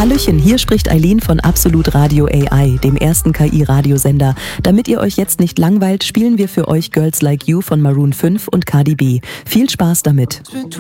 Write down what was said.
Hallöchen, hier spricht Eileen von Absolut Radio AI, dem ersten KI-Radiosender. Damit ihr euch jetzt nicht langweilt, spielen wir für euch Girls Like You von Maroon 5 und Cardi B. Viel Spaß damit.